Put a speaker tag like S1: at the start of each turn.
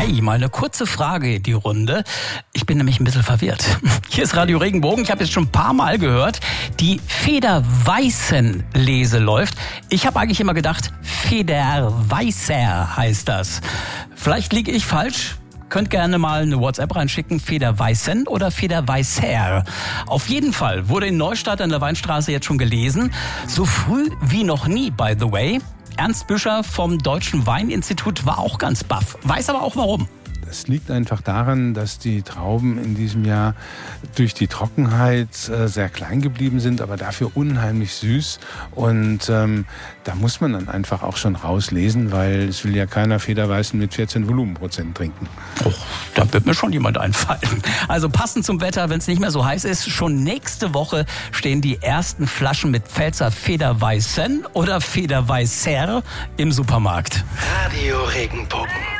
S1: Hi, mal eine kurze Frage in die Runde. Ich bin nämlich ein bisschen verwirrt. Hier ist Radio Regenbogen. Ich habe jetzt schon ein paar Mal gehört, die Federweißen-Lese läuft. Ich habe eigentlich immer gedacht, Federweißer heißt das. Vielleicht liege ich falsch. Könnt gerne mal eine WhatsApp reinschicken, Federweißen oder Federweißer. Auf jeden Fall wurde in Neustadt an der Weinstraße jetzt schon gelesen. So früh wie noch nie, by the way. Ernst Büscher vom Deutschen Weininstitut war auch ganz baff. Weiß aber auch warum.
S2: Es liegt einfach daran, dass die Trauben in diesem Jahr durch die Trockenheit sehr klein geblieben sind, aber dafür unheimlich süß. Und da muss man dann einfach auch schon rauslesen, weil es will ja keiner Federweißen mit 14 Volumenprozent trinken.
S1: Oh, da wird mir schon jemand einfallen. Also passend zum Wetter, wenn es nicht mehr so heiß ist, schon nächste Woche stehen die ersten Flaschen mit Pfälzer Federweißen oder Federweißer im Supermarkt.
S3: Radio Regenbogen.